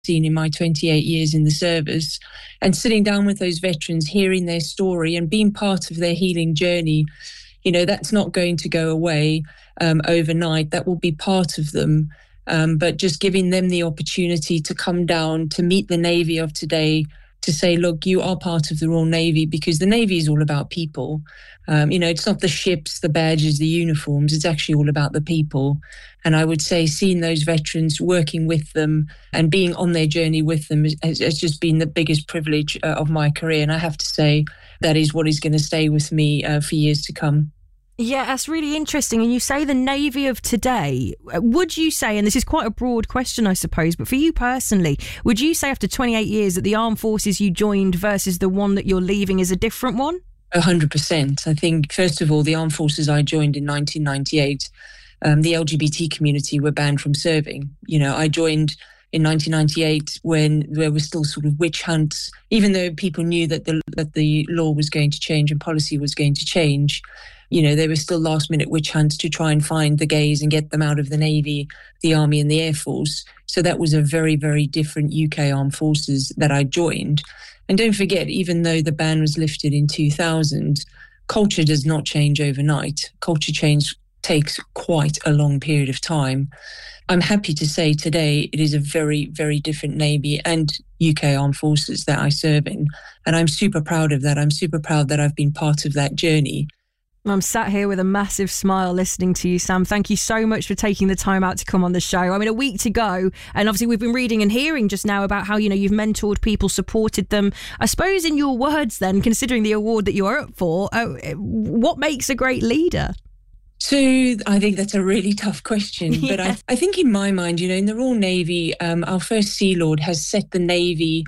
seen in my 28 years in the service. And sitting down with those veterans, hearing their story and being part of their healing journey, that's not going to go away overnight. That will be part of them. But just giving them the opportunity to come down, to meet the Navy of today, to say, look, you are part of the Royal Navy, because the Navy is all about people. It's not the ships, the badges, the uniforms. It's actually all about the people. And I would say seeing those veterans, working with them and being on their journey with them has just been the biggest privilege of my career. And I have to say that is what is going to stay with me for years to come. Yeah, that's really interesting. And you say the Navy of today. Would you say, and this is quite a broad question, I suppose, but for you personally, would you say after 28 years that the armed forces you joined versus the one that you're leaving is a different one? 100%. I think, first of all, the armed forces I joined in 1998, the LGBT community were banned from serving. I joined in 1998 when there were still sort of witch hunts, even though people knew that the law was going to change and policy was going to change. There were still last-minute witch hunts to try and find the gays and get them out of the Navy, the Army and the Air Force. So that was a very, very different UK armed forces that I joined. And don't forget, even though the ban was lifted in 2000, culture does not change overnight. Culture change takes quite a long period of time. I'm happy to say today it is a very, very different Navy and UK armed forces that I serve in. And I'm super proud of that. I'm super proud that I've been part of that journey. I'm sat here with a massive smile listening to you, Sam. Thank you so much for taking the time out to come on the show. I mean, a week to go, and obviously we've been reading and hearing just now about how, you've mentored people, supported them. I suppose in your words then, considering the award that you're up for, what makes a great leader? So I think that's a really tough question. Yeah. But I think in my mind, in the Royal Navy, our first Sea Lord has set the Navy,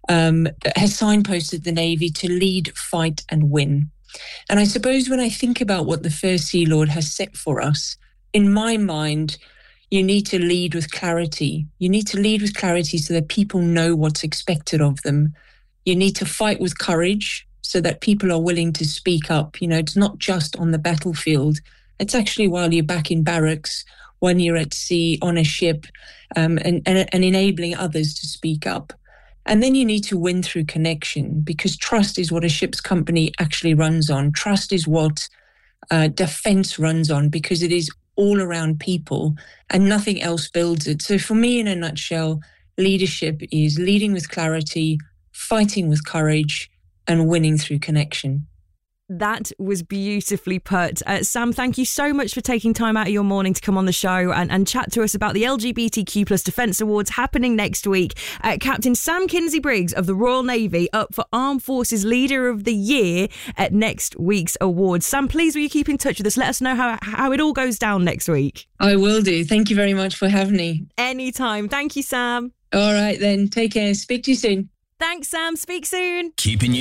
has signposted the Navy to lead, fight and win. And I suppose when I think about what the First Sea Lord has set for us, in my mind, you need to lead with clarity. You need to lead with clarity so that people know what's expected of them. You need to fight with courage so that people are willing to speak up. It's not just on the battlefield. It's actually while you're back in barracks, when you're at sea, on a ship, and enabling others to speak up. And then you need to win through connection, because trust is what a ship's company actually runs on. Trust is what defense runs on, because it is all around people and nothing else builds it. So for me, in a nutshell, leadership is leading with clarity, fighting with courage, and winning through connection. That was beautifully put. Sam, thank you so much for taking time out of your morning to come on the show and chat to us about the LGBTQ Plus Defence Awards happening next week. Captain Sam Kinsey-Briggs of the Royal Navy up for Armed Forces Leader of the Year at next week's awards. Sam, please will you keep in touch with us? Let us know how it all goes down next week. I will do. Thank you very much for having me. Anytime. Thank you, Sam. All right then. Take care. Speak to you soon. Thanks, Sam. Speak soon. Keeping you